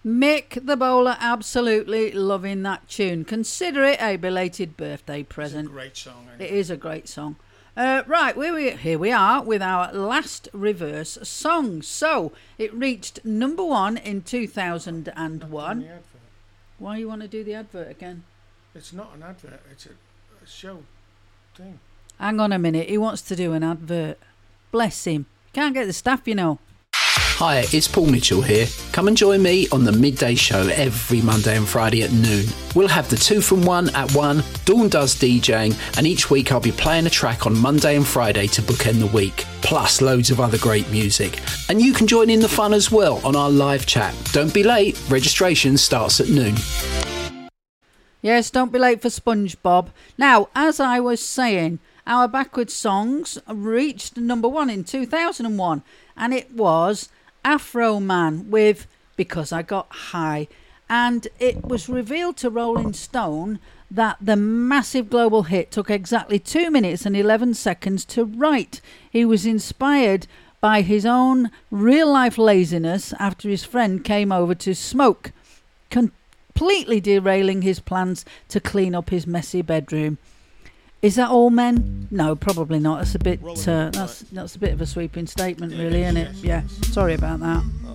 Mick the Bowler, absolutely loving that tune. Consider it a belated birthday present. It's a great song. Anyway. It is a great song. Right, here we are with our last reverse song. So, it reached number 1 in 2001. Why you want to do the advert again? It's not an advert, it's a show thing. Hang on a minute, he wants to do an advert. Bless him. Can't get the staff, you know. Hi, it's Paul Mitchell here. Come and join me on the Midday Show every Monday and Friday at noon. We'll have the 2 from 1 at 1, Dawn does DJing, and each week I'll be playing a track on Monday and Friday to bookend the week, plus loads of other great music. And you can join in the fun as well on our live chat. Don't be late, registration starts at noon. Yes, don't be late for SpongeBob. Now, as I was saying, our backwards songs reached number 1 in 2001, and it was Afro Man with Because I Got High. And it was revealed to Rolling Stone that the massive global hit took exactly 2 minutes and 11 seconds to write. He was inspired by his own real-life laziness after his friend came over to smoke, completely derailing his plans to clean up his messy bedroom. Is that all men? No, probably not. That's a bit. That's a bit of a sweeping statement, really, isn't it? Yeah. Sorry about that.